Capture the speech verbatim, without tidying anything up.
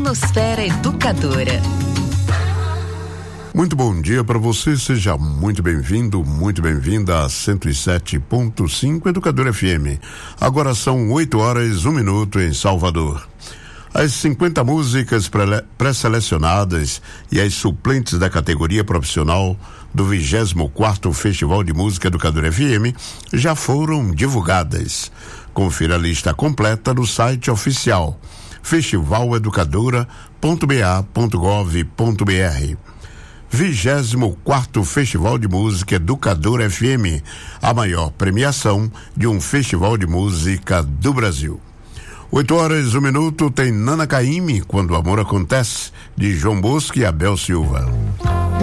Planosfera Educadora. Muito bom dia para você, seja muito bem-vindo, muito bem-vinda a cento e sete ponto cinco Educadora F M. Agora são oito horas, um minuto em Salvador. As cinquenta músicas pré-selecionadas e as suplentes da categoria profissional do vigésimo quarto Festival de Música Educadora F M já foram divulgadas. Confira a lista completa no site oficial festival educadora ponto b a ponto gov ponto b r. vigésimo quarto Festival de Música Educadora F M, a maior premiação de um festival de música do Brasil. Oito horas, um minuto, tem Nana Caymmi, Quando o Amor Acontece, de João Bosco e Abel Silva.